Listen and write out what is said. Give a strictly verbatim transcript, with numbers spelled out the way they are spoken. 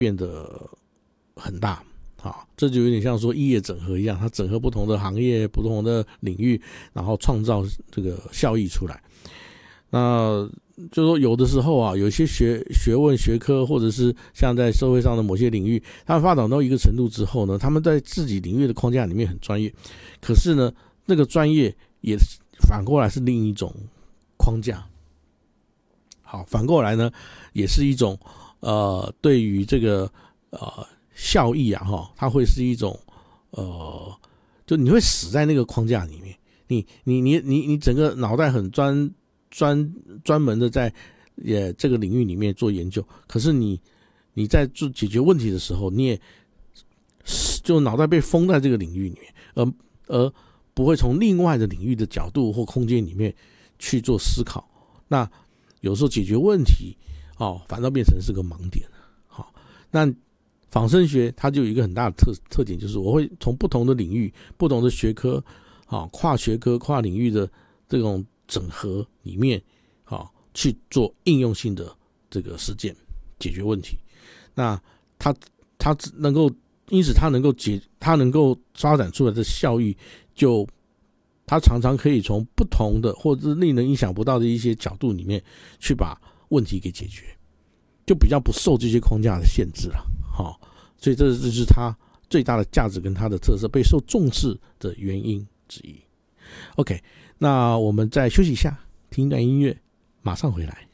变得很大。好，这就有点像说异业整合一样，它整合不同的行业、不同的领域，然后创造这个效益出来。那就说有的时候啊，有些学学问、学科，或者是像在社会上的某些领域，他们发展到一个程度之后呢，他们在自己领域的框架里面很专业，可是呢，那个专业也反过来是另一种框架。好，反过来呢，也是一种呃，对于这个呃。效益啊，哈，它会是一种，呃，就你会死在那个框架里面，你你你你你整个脑袋很专专专门的在也这个领域里面做研究，可是你你在做解决问题的时候，你也就脑袋被封在这个领域里面，而而不会从另外的领域的角度或空间里面去做思考。那有时候解决问题，哦，反倒变成是个盲点了。好，那。仿生学它就有一个很大的 特, 特点，就是我会从不同的领域、不同的学科、啊、跨学科、跨领域的这种整合里面，啊、去做应用性的这个实践，解决问题。那它它能够，因此它能够解，它能够发展出来的效益，就它常常可以从不同的或者是令人意想不到的一些角度里面去把问题给解决，就比较不受这些框架的限制了。好，所以这就是它最大的价值跟它的特色，被受重视的原因之一。OK， 那我们再休息一下，听一段音乐，马上回来。